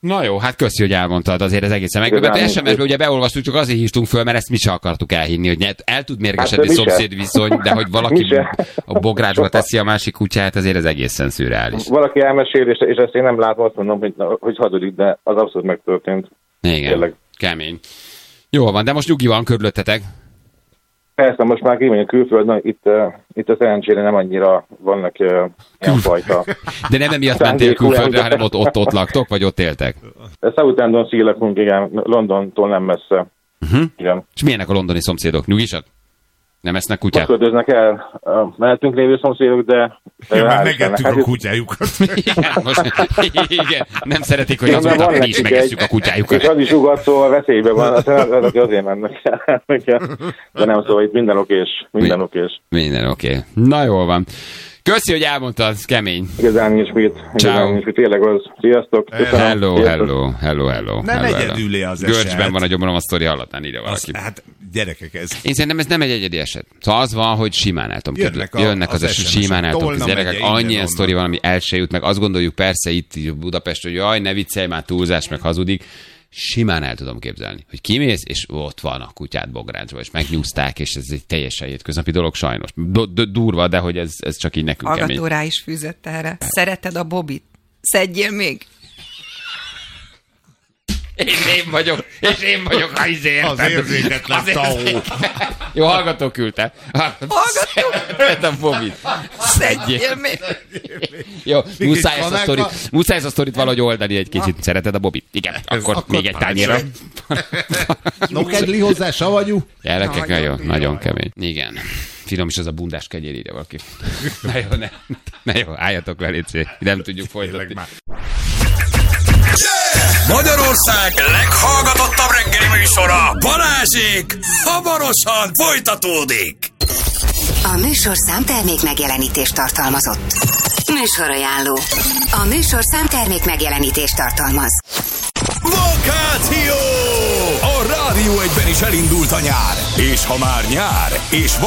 Na jó, hát köszi, hogy elmondtad, azért ez egészen megdöbbentő. SMS-be ugye beolvastuk, csak azért hívtunk föl, mert ezt mi sem akartuk elhinni, hogy el tud mérgesedni szomszéd viszony, de hogy valaki a bográcsba teszi a másik kutyát, azért ez egészen szürreális. Valaki elmesél, és ezt én nem látom, azt mondom, hogy hazudik, de az abszolút megtörtént. Igen, tényleg. Kemény. Jól van, de most nyugi van körülöttetek. Persze, most már kimegyünk külföldön, itt a szerencsére nem annyira vannak ilyen fajta. De nem emiatt mentél külföldre, hanem ott laktok, vagy ott éltek? Southampton lakunk, igen, Londontól nem messze. Igen. És milyenek a londoni szomszédok? Nyugisak? Nem esznek kutyát? Most költöznek el a mellettünk lévő szomszédok, de... Már megettük a kutyájukat. Igen, nem szeretik, hogy az utat mi is megesszük a kutyájukat. És az is ugat, szóval veszélyben van, azért mennek el. De nem, szóval itt minden okés. Minden oké. Na jól van. Köszi, hogy elmondtad, kemény. Igazán nincs mit. Tényleg az. Sziasztok. Hello. Nem egyedüli az eset. Görcsben van a gyomrom, a sztori hallatán ide valaki. Hát gyerekek, ez... Én szerintem ez nem egy egyedi eset. Szóval az van, hogy simán el tudom kerülni. Jönnek az eset, simán el tudom. Gyerekek, annyi sztori van, ami el se jut, meg azt gondoljuk persze itt Budapesten, hogy jaj, ne viccelj, már túlzás, meg hazudik. Simán el tudom képzelni, hogy kimész, és ott van a kutyát bográcsba, és megnyúzták, és ez egy teljesen hétköznapi dolog sajnos. Durva, de hogy ez csak így nekünk kemény. Agató rá is fűzött erre. Szereted a Bobit? Szedjél még! Én vagyok a izért. Az érzéketlen tahó. Jó, hallgató küldte. Szereted a Bobit. Szedjél még! Jó, muszáj ezt a sztorit valahogy oldani egy kicsit. Szereted a Bobit? Igen, akkor még egy tányérra. Nokedli hozzá, savanyú. Gyerekek, jó, nagyon kemény. Igen. Finom is az a bundás kegyér, ide valaki. Na jó, álljatok le, légy, nem tudjuk folytatni. Magyarország leghallgatottabb reggeli műsora, Balázsék hamarosan folytatódik. A műsorszám termék megjelenítést tartalmazott. Műsorajánló. A műsorszám termék megjelenítést tartalmaz. Vakáció! A Rádió 1-ben is elindult a nyár. És ha már nyár, és